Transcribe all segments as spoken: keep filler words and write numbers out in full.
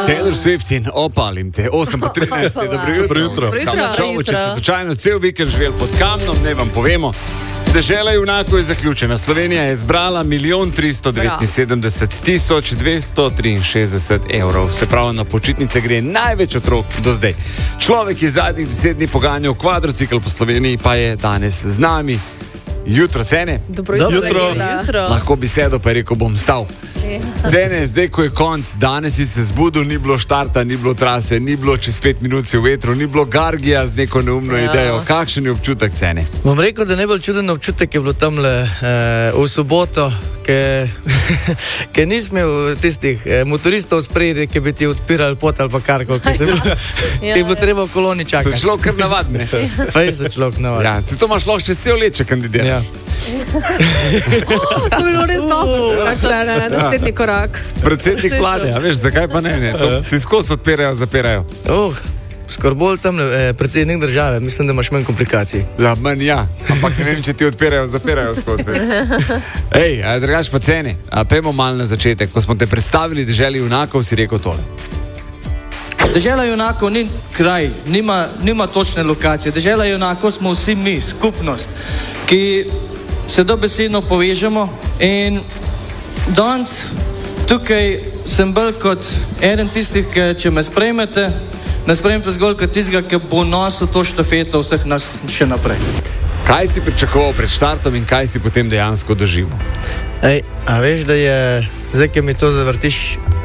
Taylor Swift in opalim te. osem pa trinajst, dobro jutro. jutro. Čau, če ste slučajno cel vikend živeli pod kamnom, ne vam povemo. Dežela junakov je zaključena. Slovenija je zbrala milijon tristo devetinsedemdeset tisoč dvesto triinšestdeset evrov. Se pravi, na počitnice gre največ otrok do zdaj. Človek je zadnjih deset dni poganjal kvadrocikl po Sloveniji, pa je danes z nami. Jutro, Cene. Dobro jutro. Jutro. jutro. Lahko bi sedel, pa je rekel, bom stal. Cene, zdaj ko je konc, danes si se zbudil, ni bilo štarta, ni bilo trase, ni bilo čez pet minut v vetru, ni bilo Gargija z neko neumno ja. idejo. Kakšen je občutek, Cene? Bom rekel, da najbolj čuden občutek je bilo tamle eh, v soboto, ker nismo imeli tistih eh, motoristov spredi, ki bi ti odpirali pot ali pa karko, ki se ja, je bilo treba v koloni čakati. Se človek kar navadne. Fej se človek navadne. Ja, se to imaš lahko še cel let, če kandidiraš. Ja. Oh, to je bilo res dobro. Naslednji korak. Predsednik vlade, a veš, zakaj pa ne? ne? To, ti skozi odpirajo, zapirajo. Oh, skoraj bolj tam eh, predsednik države, mislim, da imaš manj komplikacij. Ja, manj ja, ampak ne vem, če ti odpirajo, zapirajo skozi. Ej, drugač pa Cene, pejmo malo na začetek. Ko smo te predstavili deželi junakov, si rekel tole. Dežela junakov ni kraj, nima, nima točne lokacije. Dežela junakov smo vsi mi, skupnost, ki se dobesedno povežemo in danes tukaj sem bolj kot eden tistih, ki če me sprejmete, ne sprejmete zgolj kot tistega, ki bo nosil to štafeto vseh nas še naprej. Kaj si pričakoval pred štartom in kaj si potem dejansko doživel? Ej, a veš, da je, zdaj, ki mi to zavrtiš,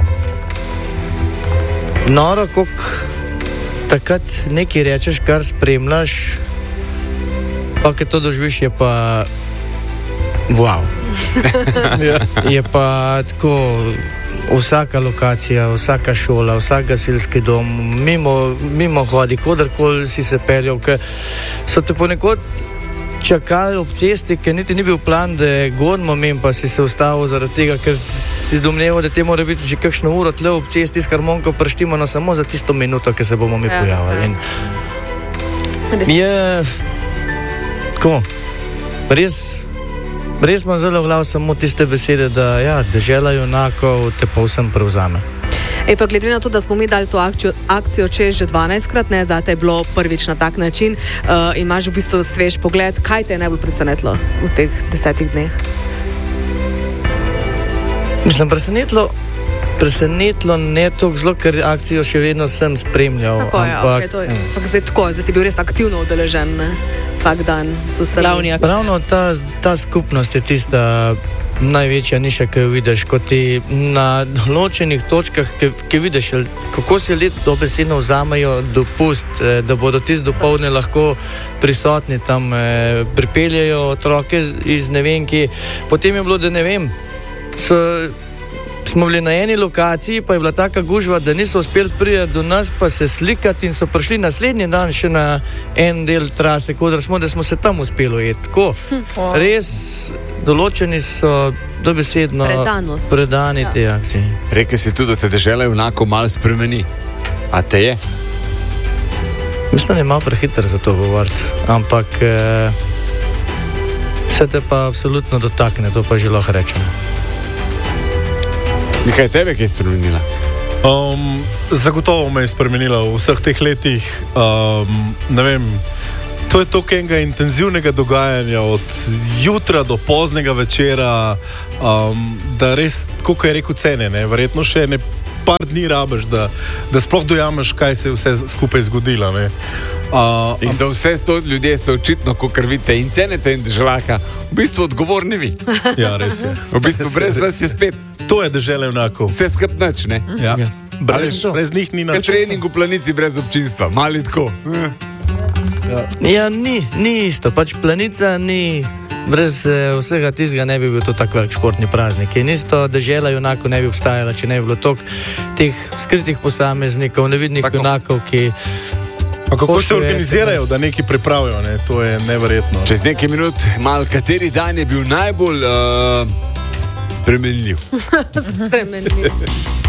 noro, koliko takrat nekaj rečeš, kar spremljaš, pa ki to doživiš, je pa wow. Je pa tako vsaka lokacija, vsaka šola, vsak gasilski dom, mimo, mimo hodi, kodarkoli si se peljal, ker so te ponekod čakali ob cesti, ker niti ni bil plan, da je gonimo mem, pa si se ustavil zaradi tega, ker si domneval, da te mora biti že kakšno uro tle ob cesti s harmonko prštimo, no samo za tisto minuto, ki se bomo mi ja, pojavili. In je tako, res Res imam zelo v glavu samo tiste besede, da ja, dežela junakov te povsem prevzame. Ej, pa glede na to, da smo mi dali to akcijo, akcijo čez že dvanajstkrat, ne, zate je bilo prvič na tak način, uh, imaš v bistvu svež pogled, kaj te je najbolj presenetilo v teh desetih dneh? Mislim, presenetilo, presenetilo ne toliko zelo, ker akcijo še vedno sem spremljal. Tako je, ampak, okay, to je. Ampak zdaj tako, zdaj si bil res aktivno udeležen, ne? Vsak dan so slavni. Ravno ta, ta skupnost je tista največja niša, ki jo vidiš, ko ti na določenih točkah, ki, ki vidiš, kako se let dobesedno vzamejo dopust, da bodo tisti dopoldne lahko prisotni tam, pripeljajo otroke iz ne vem kje. Potem je bilo, da ne vem, so smo bili na eni lokaciji, pa je bila taka gužva, da niso uspeli priti do nas, pa se slikati in so prišli naslednji dan še na en del trase, kodar smo, da smo se tam uspeli ujeti. Tako, oh. Res določeni so dobesedno Predanost. predani ja. te akcije. Rekel si tudi, da te dežela junakov malo spremeni. A te je? Mislim, da je malo prehiter za to govoriti, ampak eh, se te pa absolutno dotakne, to pa že lahko rečemo. Mihaj, tebe kaj je spremenila? Um, zagotovo me je spremenila v vseh teh letih. Um, ne vem, to je toliko enega intenzivnega dogajanja od jutra do poznega večera, um, da res, koliko je rekel Cene, ne, verjetno še ne par dni rabiš, da, da sploh dojameš, kaj se je vse skupaj zgodilo. Ne. Uh, in za vse sto ljudje ste očitno, ko krvite in cenete in deželaka, v bistvu odgovorni vi. Ja, res je. V bistvu brez vas je spet. To je dežela junakov. Vse skrb nič, ne? Ja. Brez, brez njih ni nič. Trening v Planici brez občinstva, mali tako. Ja, ja ni, ni isto, pač Planica ni, brez eh, vsega tistega ne bi bil to tak velik športni praznik. In isto dežela junakov ne bi obstajala, če ne bi bilo toliko teh skritih posameznikov, nevidnih tako. junakov, ki... A kako se organizirajo, da nekaj pripravijo, ne? To je neverjetno. Čez nekaj minut, mal kateri dan je bil najbolj uh, spremenljiv? Spremenljiv.